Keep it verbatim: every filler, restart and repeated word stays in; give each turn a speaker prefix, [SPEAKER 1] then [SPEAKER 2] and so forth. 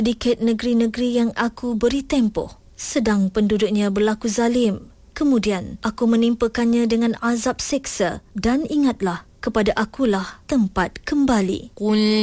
[SPEAKER 1] Sedikit negeri-negeri yang aku beri tempoh, sedang penduduknya berlaku zalim. Kemudian aku menimpakannya dengan azab seksa, dan ingatlah, kepada akulah tempat kembali.